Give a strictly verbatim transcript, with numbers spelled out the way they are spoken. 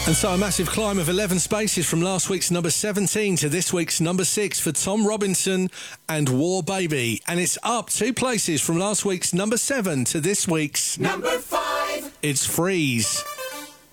And so a massive climb of eleven spaces from last week's number seventeen to this week's number six for Tom Robinson and War Baby. And it's up two places from last week's number seven to this week's number five. It's Freeze.